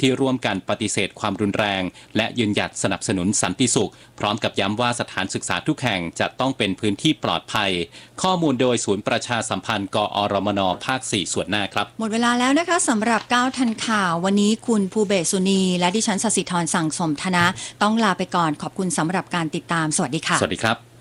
ที่ร่วมกันปฏิเสธความรุนแรงและยืนหยัดสนับสนุนสันติสุขพร้อมกับย้ำว่าสถานศึกษาทุกแห่งจะต้องเป็นพื้นที่ปลอดภัยข้อมูลโดยศูนย์ประชาสัมพันธ์กอรมนภาค 4 ส่วนหน้าครับหมดเวลาแล้วนะคะสำหรับ9ทันข่าววันนี้คุณภูเบศสุนีและดิฉันศศิธรสั่งสมธนะต้องลาไปก่อนขอบคุณสำหรับการติดตามสวัสดีค่ะสวัสดีครับ